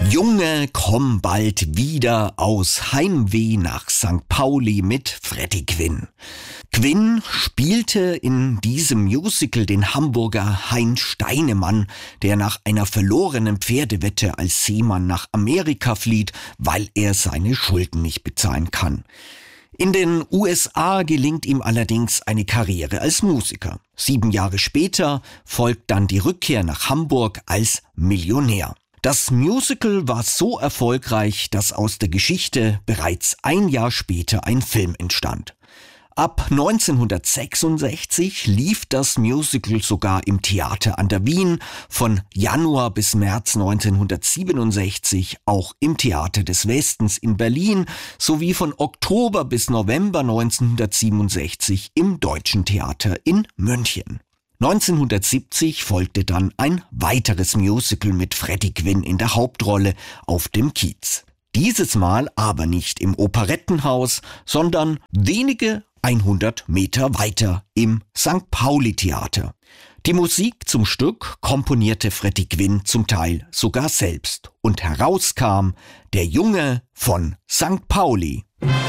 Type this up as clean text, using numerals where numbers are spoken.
Junge, komm bald wieder aus Heimweh nach St. Pauli mit Freddie Quinn. Quinn spielte in diesem Musical den Hamburger Hein Steinemann, der nach einer verlorenen Pferdewette als Seemann nach Amerika flieht, weil er seine Schulden nicht bezahlen kann. In den USA gelingt ihm allerdings eine Karriere als Musiker. 7 Jahre später folgt dann die Rückkehr nach Hamburg als Millionär. Das Musical war so erfolgreich, dass aus der Geschichte bereits 1 Jahr später ein Film entstand. Ab 1966 lief das Musical sogar im Theater an der Wien, von Januar bis März 1967 auch im Theater des Westens in Berlin sowie von Oktober bis November 1967 im Deutschen Theater in München. 1970 folgte dann ein weiteres Musical mit Freddie Quinn in der Hauptrolle auf dem Kiez. Dieses Mal aber nicht im Operettenhaus, sondern wenige 100 Meter weiter im St. Pauli Theater. Die Musik zum Stück komponierte Freddie Quinn zum Teil sogar selbst und herauskam Der Junge von St. Pauli.